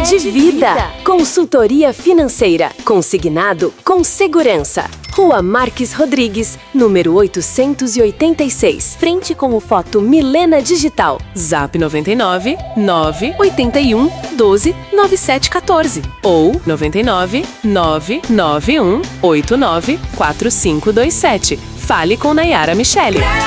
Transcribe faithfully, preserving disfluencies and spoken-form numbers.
de vida. Consultoria financeira. Consignado com segurança. Rua Marques Rodrigues, número oitocentos e oitenta e seis. Frente com o Foto Milena Digital. Zap noventa e nove, nove oito um, doze, nove sete um quatro ou noventa e nove, nove nove um, oito nove, quatro cinco dois sete. Fale com Nayara Michele.